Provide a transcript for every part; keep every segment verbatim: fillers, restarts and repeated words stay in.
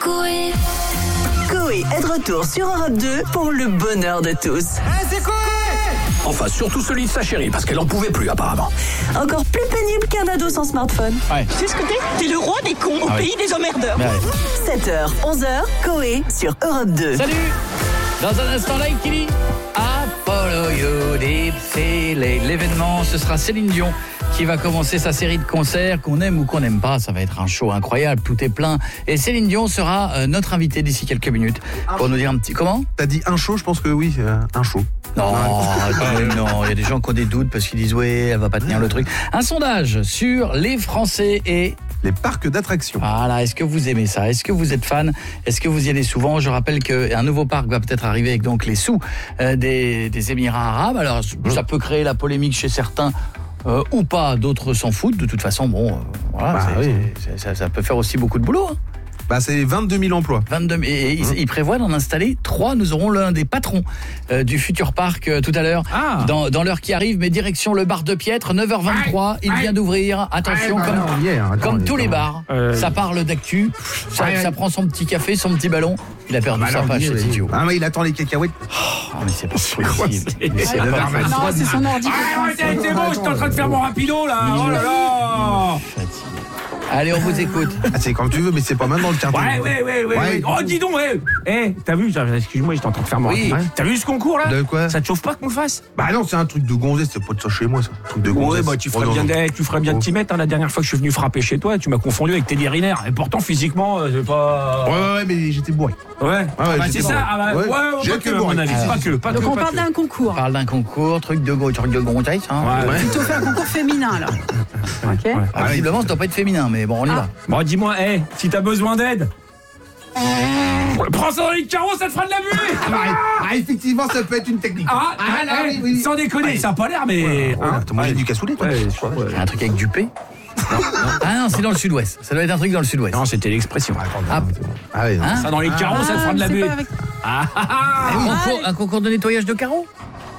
Coé. Coé est de retour sur Europe deux pour le bonheur de tous. Hey, c'est Coé! Enfin, surtout celui de sa chérie, parce qu'elle en pouvait plus apparemment. Encore plus pénible qu'un ado sans smartphone. Ouais. Tu sais ce que t'es? T'es le roi des cons au Ah pays oui. des emmerdeurs. Ouais. sept heures, onze heures, Coé sur Europe deux. Salut. Dans un instant, Like Killy. I follow you deep sea. L'événement, ce sera Céline Dion qui va commencer sa série de concerts, qu'on aime ou qu'on n'aime pas. Ça va être un show incroyable, tout est plein. Et Céline Dion sera euh, notre invitée d'ici quelques minutes pour nous dire un petit... Comment ? T'as dit un show, je pense que oui, euh, un show. Non, non, il y a des gens qui ont des doutes parce qu'ils disent ouais, elle va pas tenir le truc. Un sondage sur les Français et... Les parcs d'attractions. Voilà, est-ce que vous aimez ça? Est-ce que vous êtes fan? Est-ce que vous y allez souvent? Je rappelle qu'un nouveau parc va peut-être arriver avec donc les sous euh, des, des Émirats arabes. Alors, ça peut créer la polémique chez certains euh, ou pas, d'autres s'en foutent. De toute façon, bon, euh, voilà, Bah, c'est, oui. c'est, ça, ça peut faire aussi beaucoup de boulot. Hein. Bah, c'est vingt-deux mille emplois. vingt-deux et, et Mmh. ils, ils prévoient d'en installer trois. Nous aurons l'un des patrons euh, du futur parc euh, tout à l'heure, Ah. dans, dans l'heure qui arrive, mais direction le bar de Piètre, neuf heures vingt-trois. Il vient d'ouvrir. Attention, Bah, comme, non, hier, attends, comme mais tous les comment- bars, Euh, ça parle d'actu, ça, ouais, ça ouais. prend son petit café, son petit ballon. Il a perdu Bah, sa non, page, hier, cet il- idiot. Ah, mais il attend les cacahuètes. Oh, mais c'est pas possible. Mais c'est neuf pas heures vingt-trois. Non, c'est son ordi. Ah, arrêtez, c'est bon, j'étais en train de faire mon rapido là. Oh là là. fatigué. Allez, on vous écoute. Ah, c'est comme tu veux, mais c'est pas maintenant le quintet. Ouais, ouais, ouais, ouais, ouais. Oh, dis donc, ouais. Eh, t'as vu, excuse-moi, j'étais en train de faire mon Oui. rapido. T'as vu ce concours là? De quoi? Ça te chauffe pas qu'on le fasse? Bah non, c'est un truc de gonzesse, c'est pas de ça chez moi, ça. Un truc de gonzesse. Ouais, bah tu ferais Oh, non, bien, non. de- tu ferais bien de t'y mettre. Hein, la dernière fois que je suis venu frapper chez toi, tu m'as confondu avec Teddy Riner. Et pourtant, physiquement, euh, c'est pas. Ouais, ouais, ouais, mais j'étais bourré. Ouais. ouais, Ah, bah, j'étais c'est ça. bourré. Ah, bah, Ouais. ouais, ouais, J'ai pas été que, à bourré. mon avis. Ah, Pas que, pas Donc que. on pas parle que. d'un concours. On parle d'un concours, truc de gros, truc de gonzesse. Hein. Ouais, ouais. Plutôt fait un concours féminin là. Ok. Ouais. Ah, visiblement, ça doit pas être féminin, mais bon, on y va. Bon, dis-moi, hey, si t'as besoin d'aide, prends ça dans les carreaux, ça te fera de la buée. Ah, effectivement, ça peut être une technique. Ah, Ah, ah, là, ah, oui, oui. sans déconner, Ouais. ça a pas l'air, mais. Ouais, hein. t'as mangé du cassoulet, toi? Ouais, je crois, ouais. Un truc avec du P. Ah non, c'est dans le sud-ouest. Ça doit être un truc dans le sud-ouest. Non, c'était l'expression. Ah, Ah, ouais, non. hein Ça dans les carreaux, ça te fera de la c'est buée. pas avec- Ah, ah, ah. un, concours, un concours de nettoyage de carreaux.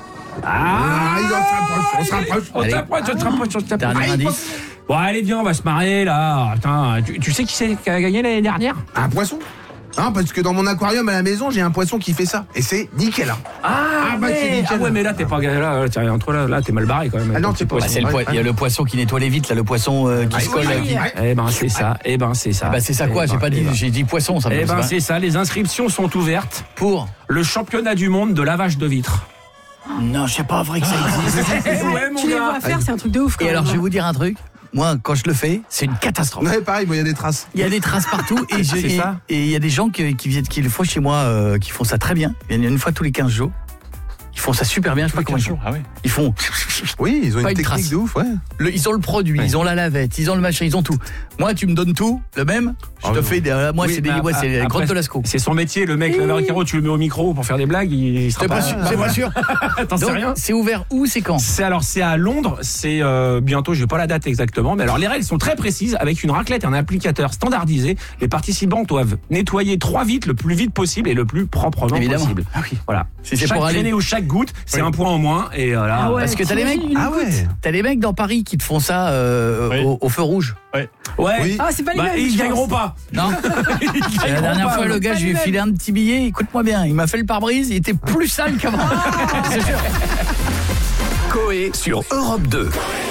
Ah, ils en s'approchent, on se rapproche. On Allez. t'approche, on te rapproche, on t'approche. Dernier Ah, indice. Bon, allez, viens, on va se marrer là. Attends, tu, tu sais qui c'est qui a gagné l'année dernière? Un poisson? Non, parce que dans mon aquarium à la maison, j'ai un poisson qui fait ça. Et c'est nickel. Hein. Ah, bah, ouais. c'est nickel. Ah ouais, mais là, t'es pas là, là, t'es entre là, là, t'es mal barré quand même. Ah non, Ton c'est petit pas- Bah, c'est le poi- il y a le poisson qui nettoie les vitres, là, le poisson euh, qui se oui, colle. oui, qui- oui. Eh ben, c'est ça. Eh ben, c'est ça. Bah, c'est ça quoi? Eh J'ai ben, pas dit, eh ben. j'ai dit poisson, ça me Eh ben, pas. c'est ça. Les inscriptions sont ouvertes Pour. le championnat du monde de lavage de vitres. Non, c'est pas vrai que ça existe. Ouais, mon Tu les gars. vois faire, c'est un truc de ouf quand Et alors, même. je vais vous dire un truc. Moi, quand je le fais, c'est une catastrophe. Ouais, pareil, moi, il y a des traces. Il y a des traces partout et je- C'est et- ça. et il y a des gens qui, qui viennent, qui le font chez moi, euh, qui font ça très bien. Il y en a une fois tous les quinze jours. Ils font ça super bien. Je sais pas comment ils font. Ah oui. Ils font. Oui, ils ont Pas une une technique trace. de ouf, ouais. Le- ils ont le produit, ils ont la lavette, ils ont le machin, ils ont tout. Moi, tu me donnes tout, le même. Je Ah te oui. fais des. euh, moi, Oui, c'est des. mais Ouais, c'est les après, grottes de Lascaux. C'est son métier, le mec, laveur de carreaux, tu le mets au micro pour faire des blagues, il sera C'est pas sûr. C'est pas sûr. T'en sais Donc, rien. c'est ouvert où, c'est quand? C'est alors c'est à Londres, c'est euh, bientôt, je n'ai pas la date exactement, mais alors les règles sont très précises avec une raclette et un applicateur standardisé. Les participants doivent nettoyer trois vitres le plus vite possible et le plus proprement Évidemment. possible. Ah oui. Voilà. Si c'est chaque pour aller- traînée ou chaque goutte, c'est un point en moins et voilà. Ah ouais, Parce que t'as les mecs. t'imagines une Ah goutte. ouais. T'as les mecs dans Paris qui te font ça euh, Oui. au, au feu rouge. Ouais. Ouais. Oui. Ah, c'est pas les Bah, mêmes. et ils je gagneront pense. pas. Non. Ils La gagneront dernière pas. fois, le gars, je lui ai filé un petit billet. Écoute-moi bien, il m'a fait le pare-brise. Il était plus sale qu'avant. C'est sûr. Ah. Coé sur Europe deux.